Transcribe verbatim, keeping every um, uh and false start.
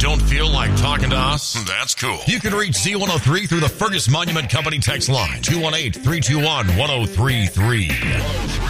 Don't feel like talking to us? That's cool. You can reach Z one oh three through the Fergus Monument Company text line, two one eight, three two one, one oh three three.